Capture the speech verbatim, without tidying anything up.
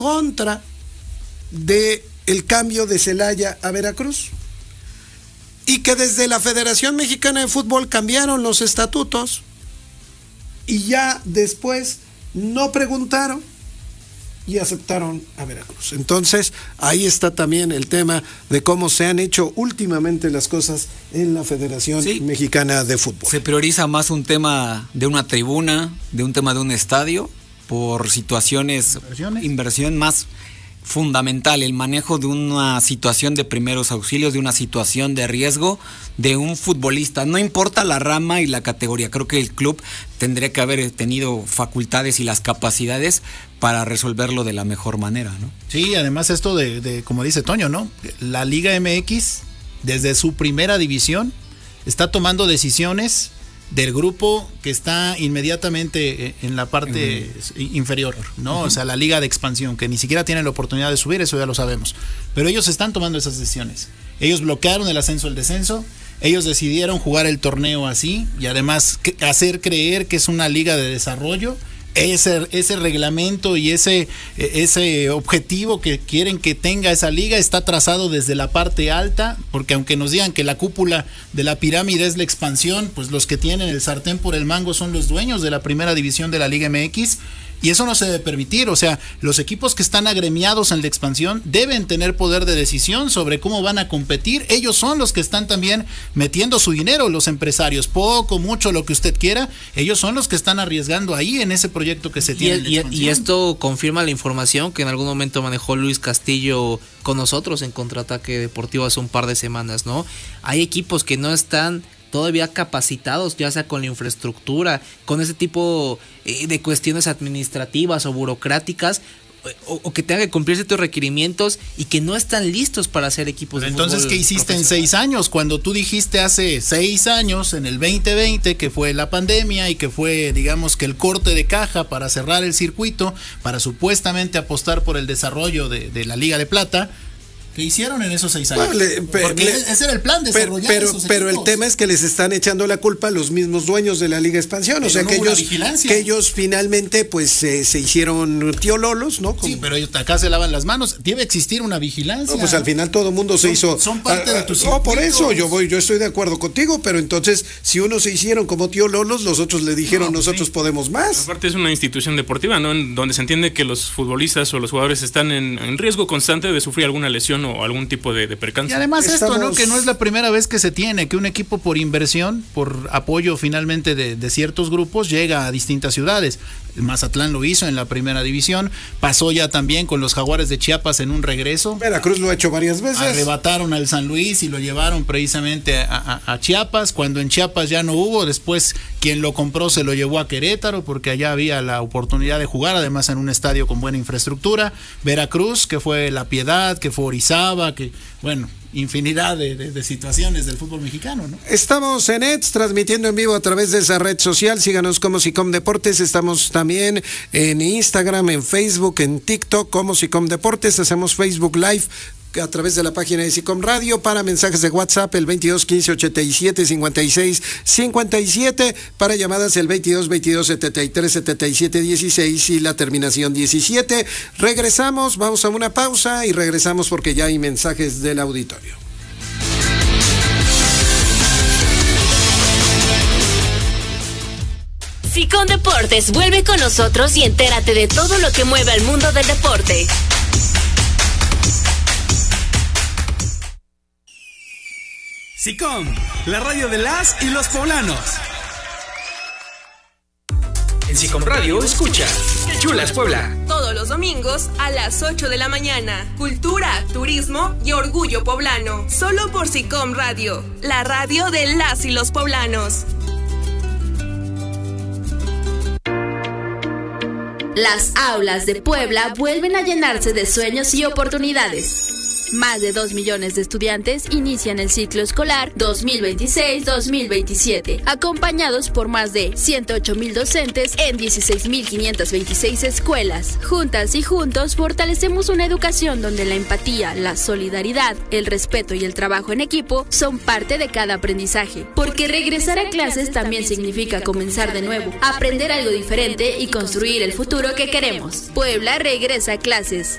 contra de el cambio de Celaya a Veracruz. Y que desde la Federación Mexicana de Fútbol cambiaron los estatutos y ya después no preguntaron y aceptaron a Veracruz. Entonces, ahí está también el tema de cómo se han hecho últimamente las cosas en la Federación sí. Mexicana de Fútbol. Se prioriza más un tema de una tribuna, de un tema de un estadio, por situaciones, ¿Inversiones? inversión más fundamental, el manejo de una situación de primeros auxilios, de una situación de riesgo de un futbolista. No importa la rama y la categoría, creo que el club tendría que haber tenido facultades y las capacidades para resolverlo de la mejor manera, ¿no? Sí, además esto de, de como dice Toño, ¿no? La Liga M X, desde su primera división, está tomando decisiones del grupo que está inmediatamente en la parte uh-huh. inferior, ¿no? Uh-huh. O sea, la liga de expansión, que ni siquiera tienen la oportunidad de subir, eso ya lo sabemos. Pero ellos están tomando esas decisiones. Ellos bloquearon el ascenso, el descenso, ellos decidieron jugar el torneo así y además hacer creer que es una liga de desarrollo. Ese, ese reglamento y ese, ese objetivo que quieren que tenga esa liga está trazado desde la parte alta, porque aunque nos digan que la cúpula de la pirámide es la expansión, pues los que tienen el sartén por el mango son los dueños de la primera división de la Liga M X. Y eso no se debe permitir, o sea, los equipos que están agremiados en la expansión deben tener poder de decisión sobre cómo van a competir. Ellos son los que están también metiendo su dinero, los empresarios, poco, mucho, lo que usted quiera. Ellos son los que están arriesgando ahí en ese proyecto que se tiene. Y, y, y esto confirma la información que en algún momento manejó Luis Castillo con nosotros en Contraataque Deportivo hace un par de semanas, ¿no? Hay equipos que no están todavía capacitados, ya sea con la infraestructura, con ese tipo eh, de cuestiones administrativas o burocráticas, o, o que tengan que cumplir ciertos requerimientos y que no están listos para hacer equipos Pero de entonces, ¿qué hiciste en seis años? Cuando tú dijiste hace seis años, en el veinte veinte, que fue la pandemia y que fue, digamos, que el corte de caja para cerrar el circuito, para supuestamente apostar por el desarrollo de, de la Liga de Plata. ¿Qué hicieron en esos seis años? Bueno, le, pe, Porque le, ese era el plan, desarrollar pero, esos pero el tema es que les están echando la culpa a los mismos dueños de la Liga Expansión, pero o sea no que ellos que ellos finalmente pues eh, se hicieron tío lolos, ¿no? Como... Sí, pero ellos acá se lavan las manos, debe existir una vigilancia. No, pues al final todo el mundo se son, hizo son parte a, de tu circuito. No, por eso yo voy, yo estoy de acuerdo contigo, pero entonces si unos se hicieron como tío lolos, los otros le dijeron no, pues nosotros sí. podemos más. Aparte es una institución deportiva, ¿no? En donde se entiende que los futbolistas o los jugadores están en, en riesgo constante de sufrir alguna lesión o algún tipo de De, de percance. Y además Estamos... esto, ¿no? Que no es la primera vez que se tiene, que un equipo por inversión, por apoyo finalmente de, de ciertos grupos, llega a distintas ciudades. El Mazatlán lo hizo en la primera división, pasó ya también con los Jaguares de Chiapas en un regreso. Veracruz lo ha hecho varias veces. Arrebataron al San Luis y lo llevaron precisamente a, a, a Chiapas, cuando en Chiapas ya no hubo, después quien lo compró se lo llevó a Querétaro, porque allá había la oportunidad de jugar, además en un estadio con buena infraestructura. Veracruz, que fue La Piedad, que fue Orizaba, que bueno, infinidad de, de, de situaciones del fútbol mexicano, ¿no? Estamos en E T S transmitiendo en vivo a través de esa red social. Síganos como Sicom Deportes. Estamos también en Instagram, en Facebook, en TikTok como Sicom Deportes. Hacemos Facebook Live a través de la página de Sicom Radio. Para mensajes de WhatsApp el veintidós quince ochenta y siete cincuenta y seis cincuenta y siete, para llamadas el veintidós veintidós setenta y tres setenta y siete dieciséis y la terminación diecisiete. Regresamos, vamos a una pausa y regresamos porque ya hay mensajes del auditorio. Sicom Deportes vuelve con nosotros y entérate de todo lo que mueve al mundo del deporte. Sicom, la radio de las y los poblanos. En Sicom Radio escucha ¡Qué chula es Puebla! Todos los domingos a las ocho de la mañana. Cultura, turismo y orgullo poblano. Solo por Sicom Radio, la radio de las y los poblanos. Las aulas de Puebla vuelven a llenarse de sueños y oportunidades. Más de dos millones de estudiantes inician el ciclo escolar dos mil veintiséis dos mil veintisiete, acompañados por más de ciento ocho mil docentes en dieciséis mil quinientas veintiséis escuelas. Juntas y juntos fortalecemos una educación donde la empatía, la solidaridad, el respeto y el trabajo en equipo son parte de cada aprendizaje. Porque regresar a clases también significa comenzar de nuevo, aprender algo diferente y construir el futuro que queremos. Puebla regresa a clases.